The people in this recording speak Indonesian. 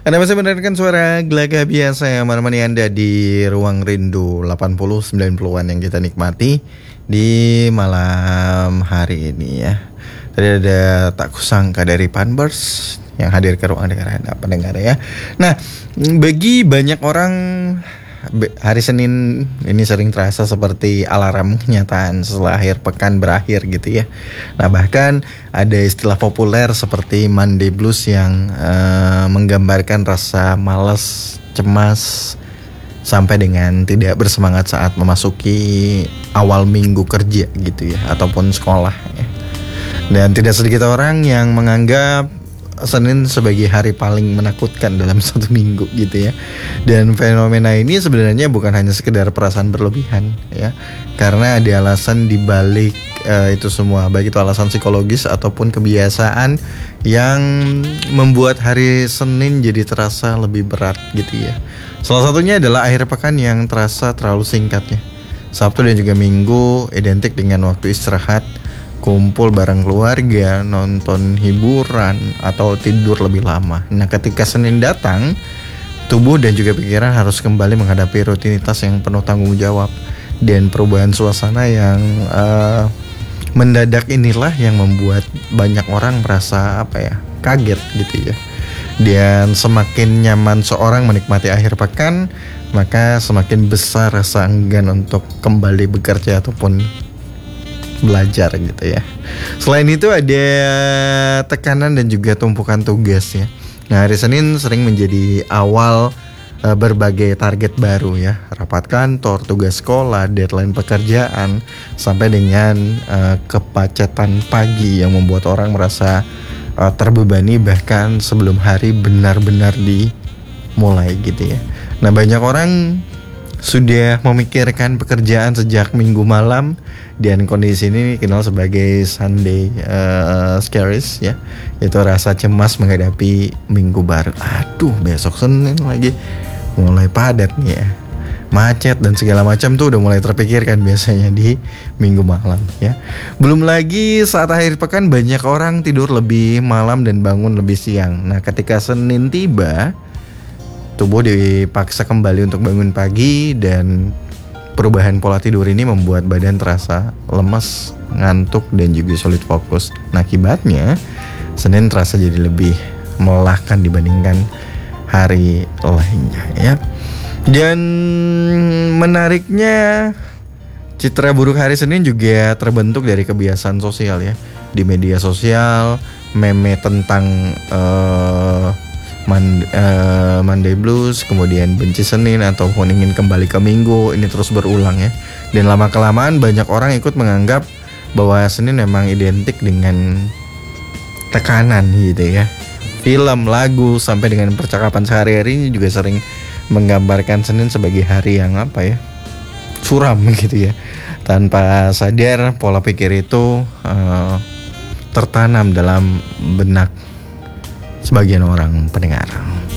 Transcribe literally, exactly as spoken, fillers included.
Anda masih mendengarkan suara Gelaga Biasa yang menemani Anda di ruang rindu delapan puluh sembilan puluhan yang kita nikmati di malam hari ini ya. Tadi ada Tak Kusangka dari Panbers yang hadir ke ruang dengar Anda pendengar ya. Nah, bagi banyak orang hari Senin ini sering terasa seperti alarm kenyataan setelah akhir pekan berakhir gitu ya. Nah, bahkan ada istilah populer seperti Monday Blues yang uh, menggambarkan rasa malas, cemas sampai dengan tidak bersemangat saat memasuki awal minggu kerja gitu ya, ataupun sekolah ya. Dan tidak sedikit orang yang menganggap Senin sebagai hari paling menakutkan dalam satu minggu gitu ya. Dan fenomena ini sebenarnya bukan hanya sekedar perasaan berlebihan ya, karena ada alasan dibalik uh, itu semua, baik itu alasan psikologis ataupun kebiasaan yang membuat hari Senin jadi terasa lebih berat gitu ya. Salah satunya adalah akhir pekan yang terasa terlalu singkatnya. Sabtu dan juga Minggu identik dengan waktu istirahat, kumpul bareng keluarga, nonton hiburan, atau tidur lebih lama. Nah, ketika Senin datang, tubuh dan juga pikiran harus kembali menghadapi rutinitas yang penuh tanggung jawab. Dan perubahan suasana yang uh, mendadak inilah yang membuat banyak orang merasa apa ya, kaget gitu ya. Dan semakin nyaman seorang menikmati akhir pekan, maka semakin besar rasa enggan untuk kembali bekerja ataupun belajar gitu ya. Selain itu ada tekanan dan juga tumpukan tugas ya. Nah, hari Senin sering menjadi awal uh, berbagai target baru ya. Rapat kantor, tugas sekolah, deadline pekerjaan, sampai dengan uh, kepacetan pagi yang membuat orang merasa uh, terbebani bahkan sebelum hari benar-benar dimulai gitu ya. Nah, banyak orang sudah memikirkan pekerjaan sejak minggu malam, dan kondisi ini dikenal sebagai Sunday uh, scaries ya, itu rasa cemas menghadapi minggu baru. Aduh, besok Senin lagi mulai padat nih ya, macet dan segala macam tuh udah mulai terpikirkan biasanya di minggu malam ya. Belum lagi saat akhir pekan banyak orang tidur lebih malam dan bangun lebih siang. Nah, ketika Senin tiba, tubuh dipaksa kembali untuk bangun pagi, dan perubahan pola tidur ini membuat badan terasa lemas, ngantuk, dan juga sulit fokus. Nah, akibatnya Senin terasa jadi lebih melelahkan dibandingkan hari lainnya ya. Dan menariknya, citra buruk hari Senin juga terbentuk dari kebiasaan sosial ya. Di media sosial, meme tentang uh, Monday, uh, Monday Blues, kemudian benci Senin ataupun ingin kembali ke Minggu, ini terus berulang ya. Dan lama-kelamaan banyak orang ikut menganggap bahwa Senin memang identik dengan tekanan gitu ya. Film, lagu, sampai dengan percakapan sehari-hari ini juga sering menggambarkan Senin sebagai hari yang apa ya, suram gitu ya. Tanpa sadar pola pikir itu uh, tertanam dalam benak sebagian orang pendengar.